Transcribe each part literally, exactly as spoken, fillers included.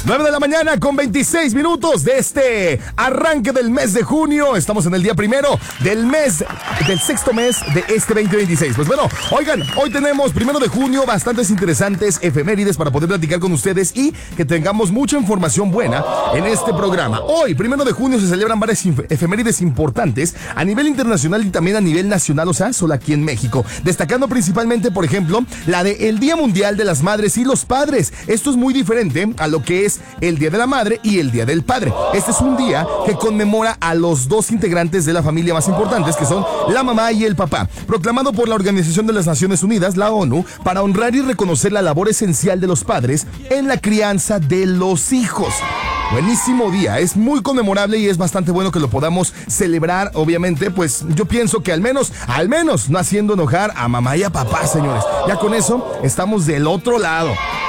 nueve de la mañana con veintiséis minutos de este arranque del mes de junio. Estamos en el día primero del mes, del sexto mes de este veinte veintiséis. Pues bueno, oigan, hoy tenemos primero de junio bastantes interesantes efemérides para poder platicar con ustedes y que tengamos mucha información buena en este programa. Hoy, primero de junio, se celebran varias efemérides importantes a nivel internacional y también a nivel nacional, o sea, solo aquí en México. Destacando principalmente, por ejemplo, la de el Día Mundial de las Madres y los Padres. Esto es muy diferente a lo que es el Día de la Madre y el Día del Padre. Este es un día que conmemora a los dos integrantes de la familia más importantes, que son la mamá y el papá, proclamado por la Organización de las Naciones Unidas, la ONU, para honrar y reconocer la labor esencial de los padres en la crianza de los hijos. Buenísimo día, es muy conmemorable y es bastante bueno que lo podamos celebrar. Obviamente, pues yo pienso que al menos, al menos no haciendo enojar a mamá y a papá, señores. Ya con eso estamos del otro lado.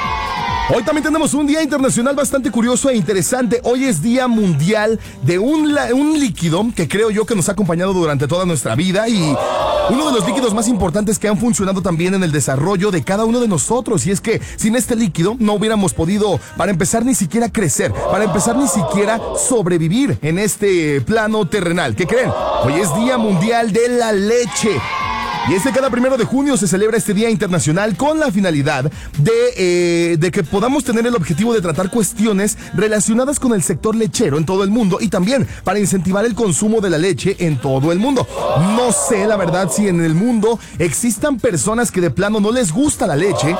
Hoy también tenemos un día internacional bastante curioso e interesante. Hoy es Día Mundial de un, un líquido que creo yo que nos ha acompañado durante toda nuestra vida y uno de los líquidos más importantes que han funcionado también en el desarrollo de cada uno de nosotros. Y es que sin este líquido no hubiéramos podido, para empezar, ni siquiera crecer, para empezar, ni siquiera sobrevivir en este plano terrenal. ¿Qué creen? Hoy es Día Mundial de la Leche. Y es que cada primero de junio se celebra este Día Internacional con la finalidad de, eh, de que podamos tener el objetivo de tratar cuestiones relacionadas con el sector lechero en todo el mundo y también para incentivar el consumo de la leche en todo el mundo. No sé, la verdad, si en el mundo existan personas que de plano no les gusta la leche.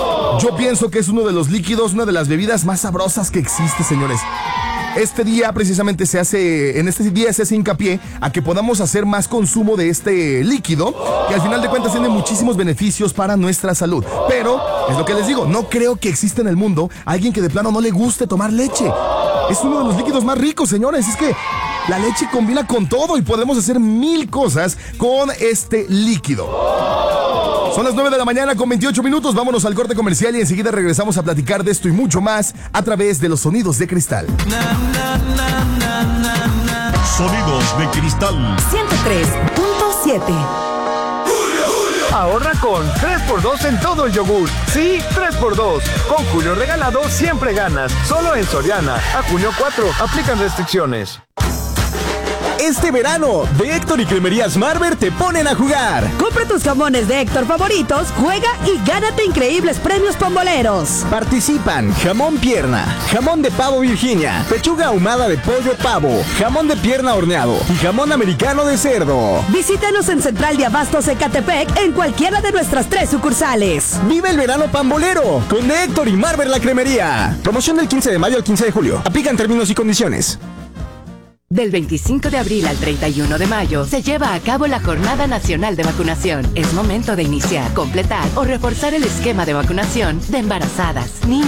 Yo pienso que es uno de los líquidos, una de las bebidas más sabrosas que existe, señores. Este día precisamente se hace, en este día se hace hincapié a que podamos hacer más consumo de este líquido, que al final de cuentas tiene muchísimos beneficios para nuestra salud. Pero, es lo que les digo, no creo que exista en el mundo alguien que de plano no le guste tomar leche. Es uno de los líquidos más ricos, señores. Es que la leche combina con todo y podemos hacer mil cosas con este líquido. Son las nueve de la mañana con veintiocho minutos. Vámonos al corte comercial y enseguida regresamos a platicar de esto y mucho más a través de los sonidos de cristal. Sonidos de cristal ciento tres punto siete. Ahorra con tres por dos en todo el yogur. Sí, tres por dos. Con Julio Regalado siempre ganas. Solo en Soriana. A junio cuatro. Aplican restricciones. Este verano, de Héctor y Cremerías Marber te ponen a jugar. Compra tus jamones de Héctor favoritos, juega y gánate increíbles premios pamboleros. Participan jamón pierna, jamón de pavo Virginia, pechuga ahumada de pollo pavo, jamón de pierna horneado y jamón americano de cerdo. Visítanos en Central de Abastos Ecatepec en cualquiera de nuestras tres sucursales. Vive el verano pambolero con de Héctor y Marber la Cremería. Promoción del quince de mayo al quince de julio. Aplican términos y condiciones. Del veinticinco de abril al treinta y uno de mayo se lleva a cabo la Jornada Nacional de Vacunación. Es momento de iniciar, completar o reforzar el esquema de vacunación de embarazadas, niños